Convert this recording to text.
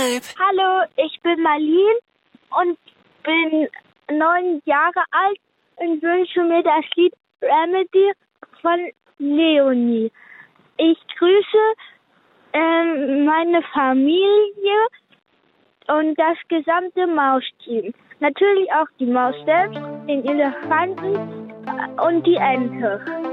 Hallo, ich bin Marlene und bin 9 Jahre alt und wünsche mir das Lied Remedy von Leonie. Ich grüße meine Familie und das gesamte Mausteam. Natürlich auch die Maus selbst, den Elefanten und die Ente.